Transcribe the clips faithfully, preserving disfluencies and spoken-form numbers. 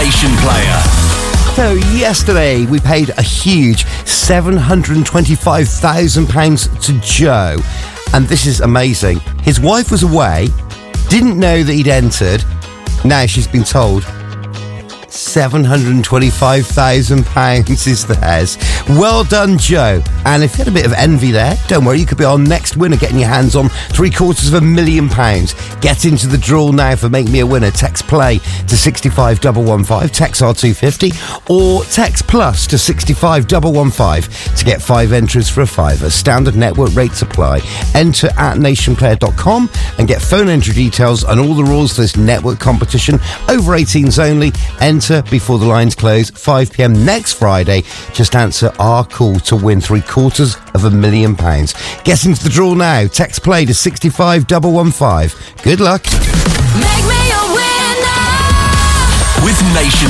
Nation Player. So yesterday we paid a huge seven hundred twenty-five thousand pounds to Joe, and this is amazing. His wife was away, didn't know that he'd entered. Now she's been told seven hundred twenty-five thousand pounds is theirs. Well done, Joe. And if you had a bit of envy there, don't worry, you could be our next winner, getting your hands on three quarters of a million pounds. Get into the draw now for Make Me a Winner. Text play to six five one one five, text R two fifty, or text plus to six five one one five to get five entries for a fiver. Standard network rates apply. Enter at nation player dot com and get phone entry details on all the rules for this network competition. Over eighteens only. Enter before the lines close, five p.m. next Friday. Just answer our call to win three quarters of a million pounds. Get into the draw now. Text play to six five one one five. Good luck. Make me a winner with Nation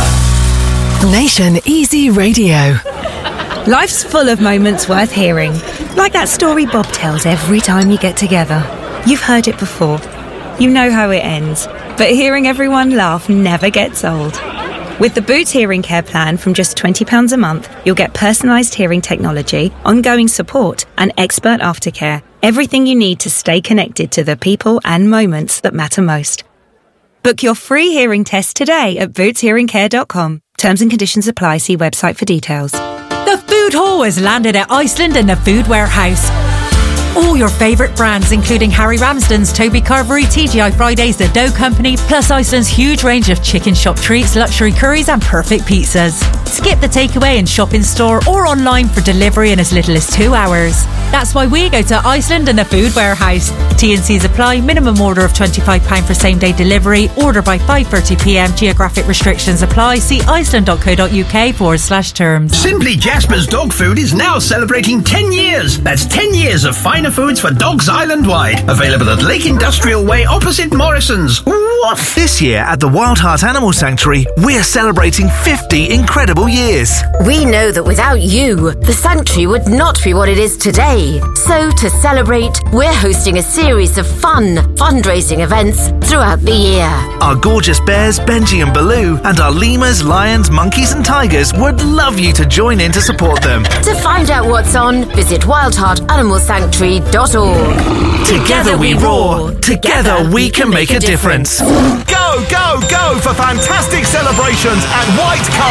Player. Nation Easy Radio. Life's full of moments worth hearing, like that story Bob tells every time you get together. You've heard it before. You know how it ends, but hearing everyone laugh never gets old. With the Boots Hearing Care plan from just twenty pounds a month, you'll get personalised hearing technology, ongoing support and expert aftercare. Everything you need to stay connected to the people and moments that matter most. Book your free hearing test today at boots hearing care dot com. Terms and conditions apply. See website for details. The food hall has landed at Iceland in the Food Warehouse. All your favourite brands, including Harry Ramsden's, Toby Carvery, T G I Fridays, The Dough Company, plus Iceland's huge range of chicken shop treats, luxury curries and perfect pizzas. Skip the takeaway and shop in store or online for delivery in as little as two hours. That's why we go to Iceland and the Food Warehouse. T and C's apply. Minimum order of twenty-five pounds for same day delivery. Order by five thirty p.m. Geographic restrictions apply. See iceland.co.uk forward slash terms. Simply Jasper's Dog Food is now celebrating ten years. That's ten years of finer foods for dogs island-wide. Available at Lake Industrial Way opposite Morrison's. Woof! This year at the Wild Heart Animal Sanctuary, we're celebrating fifty incredible years. We know that without you, the sanctuary would not be what it is today. So to celebrate, we're hosting a series of fun fundraising events throughout the year. Our gorgeous bears, Benji and Baloo, and our lemurs, lions, monkeys and tigers would love you to join in to support them. To find out what's on, visit wild heart animal sanctuary dot org. Together we roar. Together we can make a difference. Go, go, go for fantastic celebrations at White Car.